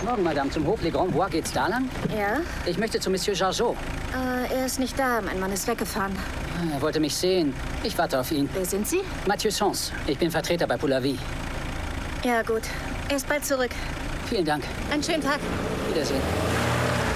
Morgen, Madame. Zum Hof Le Grand Bois geht's da lang? Ja? Ich möchte zu Monsieur Jargeau. Er ist nicht da. Mein Mann ist weggefahren. Er wollte mich sehen. Ich warte auf ihn. Wer sind Sie? Mathieu Sens. Ich bin Vertreter bei Poulavie. Ja, gut. Er ist bald zurück. Vielen Dank. Einen schönen Tag. Wiedersehen.